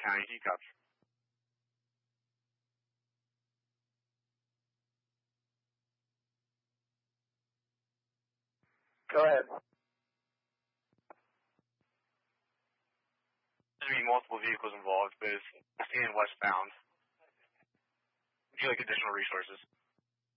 County teacups. Go ahead. There's going to be multiple vehicles involved, both east and westbound. Would you like additional resources?